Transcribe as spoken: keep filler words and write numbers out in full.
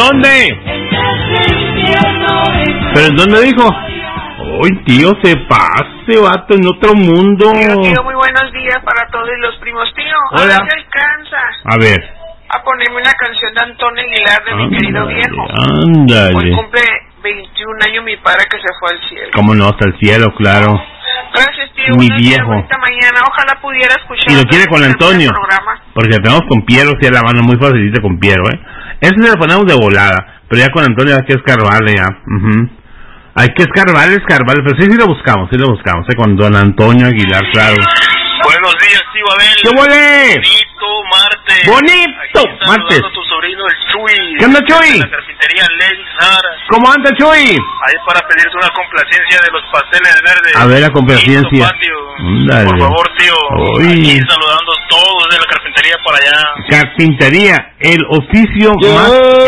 dónde? ¿Pero en dónde dijo? Uy, tío, se pase, vato, en otro mundo. Tío, tío, muy buenos días para todos los primos, tío. Hola. A ver si alcanza A ver. a ponerme una canción de Antonio Aguilar, de mi querido viejo. Ándale. Hoy cumple veintiún años mi padre, que se fue al cielo. Cómo no, hasta el cielo, claro. Gracias, tío. Mi Buenos días, viejo. bonita mañana. Ojalá pudiera escuchar. Y lo quiere con Antonio. Porque tenemos con Piero, sí, la banda muy facilita con Piero, ¿eh? Ese se lo ponemos de volada. Pero ya con Antonio hay que escarbarle ya. Uh-huh. Hay que escarbarle, escarbarle. Pero sí, sí lo buscamos, sí lo buscamos, ¿eh? Con don Antonio Aguilar, claro. Buenos días, tío Abel. ¿Qué huele? Bonito martes. Bonito Aquí martes. a tu sobrino el Chuy. ¿Qué onda, Chuy? De la carpintería Ley Sara. ¿Cómo anda, Chuy? Ahí para pedirte una complacencia de los pasteles verdes. A ver la complacencia. Dale. Por favor, tío. Uy. Aquí saludando a todos de la carpintería para allá. Carpintería, el oficio más